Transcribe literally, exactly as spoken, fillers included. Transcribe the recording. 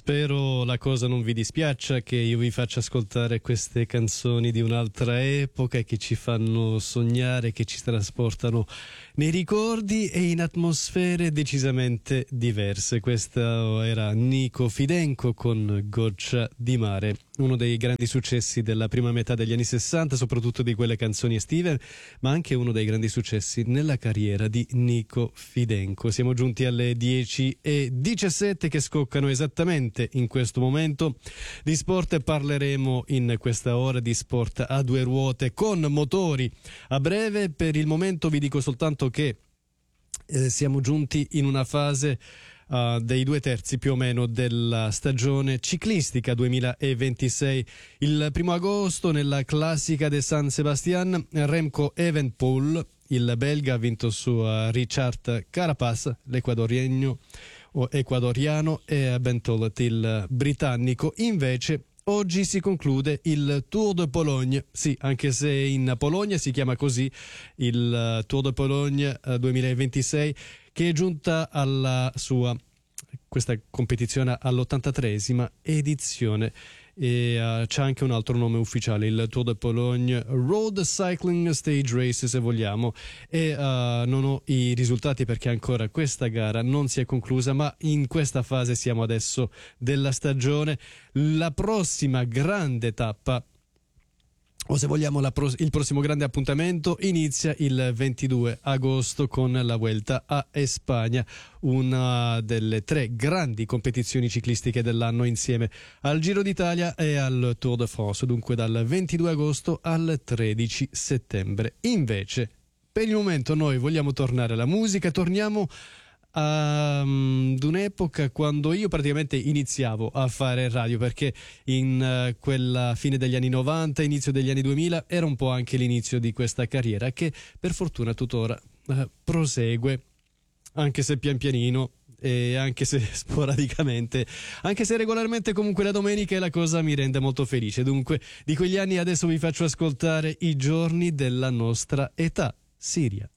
Spero la cosa non vi dispiaccia, che io vi faccia ascoltare queste canzoni di un'altra epoca che ci fanno sognare, che ci trasportano nei ricordi e in atmosfere decisamente diverse. Questo era Nico Fidenco con Goccia di mare, uno dei grandi successi della prima metà degli anni sessanta, soprattutto di quelle canzoni estive, ma anche uno dei grandi successi nella carriera di Nico Fidenco. Siamo giunti alle dieci e diciassette che scoccano esattamente in questo momento. Di sport parleremo in questa ora, di sport a due ruote con motori. A breve, per il momento vi dico soltanto che eh, siamo giunti in una fase Uh, dei due terzi più o meno della stagione ciclistica duemilaventisei. Il primo agosto nella classica de San Sebastian, Remco Evenepoel, il belga, ha vinto su uh, Richard Carapaz, l'equadoriano o ecuadoriano, e Bentolet, il britannico. Invece oggi si conclude il Tour de Pologne, sì, anche se in Polonia si chiama così, il uh, Tour de Pologne uh, duemilaventisei, che è giunta alla sua, questa competizione, all'ottantatreesima edizione, e uh, c'è anche un altro nome ufficiale, il Tour de Pologne Road Cycling Stage Race, se vogliamo, e uh, non ho i risultati perché ancora questa gara non si è conclusa, ma in questa fase siamo adesso della stagione. La prossima grande tappa, o se vogliamo la pro- il prossimo grande appuntamento, inizia il ventidue agosto con la Vuelta a España, una delle tre grandi competizioni ciclistiche dell'anno insieme al Giro d'Italia e al Tour de France, dunque dal ventidue agosto al tredici settembre. Invece, per il momento noi vogliamo tornare alla musica, torniamo ad un'epoca quando io praticamente iniziavo a fare radio, perché in uh, quella fine degli anni novanta, inizio degli anni duemila, era un po' anche l'inizio di questa carriera che per fortuna tuttora uh, prosegue, anche se pian pianino e anche se sporadicamente, anche se regolarmente, comunque la domenica, e la cosa mi rende molto felice. Dunque, di quegli anni adesso vi faccio ascoltare I giorni della nostra età, Siria.